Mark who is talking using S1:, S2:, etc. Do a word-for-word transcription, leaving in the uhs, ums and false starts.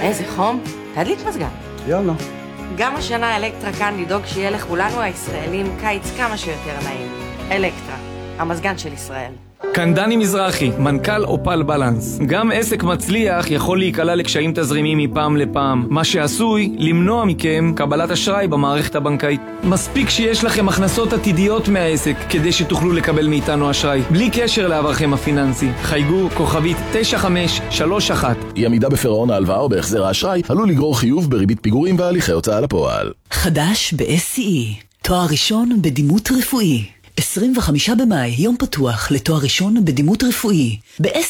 S1: איזה חום? תדליק מזגן.
S2: יאללה.
S1: גם השנה אלקטרה כאן לדאוג שיהיה לכולנו הישראלים קיץ כמה שיותר נעים. אלקטרה, המזגן של ישראל.
S3: כאן דני מזרחי, מנכ"ל אופל בלנס. גם עסק מצליח יכול להיקלע לקשיים תזרימיים מפעם לפעם, מה שעשוי למנוע מכם קבלת אשראי במערכת הבנקאית. מספיק שיש לכם הכנסות עתידיות מהעסק כדי שתוכלו לקבל מאיתנו אשראי, בלי קשר לעברכם הפיננסי. חייגו כוכבית תשע חמש שלוש אחת.
S4: אי עמידה בפירעון ההלוואה או בהחזר האשראי עלול לגרור חיוב בריבית פיגורים והליכי הוצאה לפועל.
S5: חדש ב-אס סי אי, תואר ראשון בדימות רפואי. עשרים וחמישה במאי, יום פתוח לתואר ראשון בדימות רפואי. ב-אס